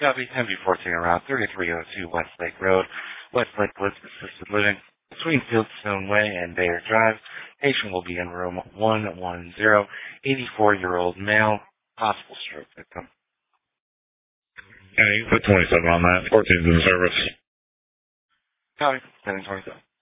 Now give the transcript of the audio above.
Copy. 10-14 around 3302 Westlake Road, Westlake Assisted Living, between Fieldstone Way and Bayer Drive. Patient will be in room 110, 84-year-old male, possible stroke victim. Yeah, you can put 27 on that. 14's in service. Copy. 10-27.